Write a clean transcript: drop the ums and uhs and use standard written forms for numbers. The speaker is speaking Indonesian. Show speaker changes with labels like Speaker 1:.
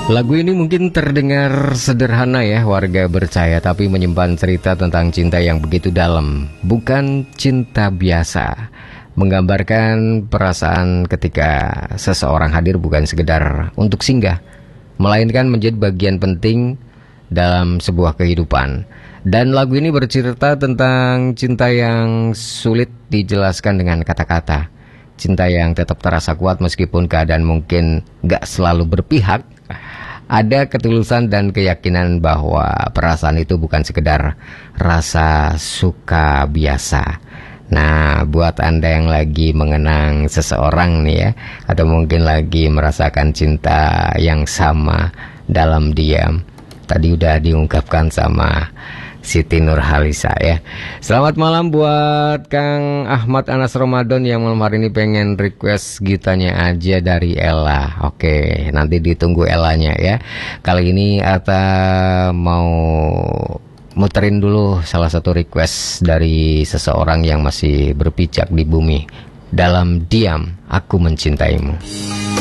Speaker 1: Lagu ini mungkin terdengar sederhana ya, warga percaya, tapi menyimpan cerita tentang cinta yang begitu dalam. Bukan cinta biasa. Menggambarkan perasaan ketika seseorang hadir bukan sekedar untuk singgah, melainkan menjadi bagian penting dalam sebuah kehidupan. Dan lagu ini bercerita tentang cinta yang sulit dijelaskan dengan kata-kata. Cinta yang tetap terasa kuat meskipun keadaan mungkin gak selalu berpihak. Ada ketulusan dan keyakinan bahwa perasaan itu bukan sekedar rasa suka biasa. Nah, buat Anda yang lagi mengenang seseorang nih ya, atau mungkin lagi merasakan cinta yang sama dalam diam, tadi udah diungkapkan sama Siti Nurhalisa ya. Selamat malam buat Kang Ahmad Anas Ramadan yang malam hari ini pengen request gitanya aja dari Ella. Oke, nanti ditunggu Ellanya ya. Kali ini Ata mau muterin dulu salah satu request dari seseorang yang masih berpijak di bumi. Dalam diam, aku mencintaimu.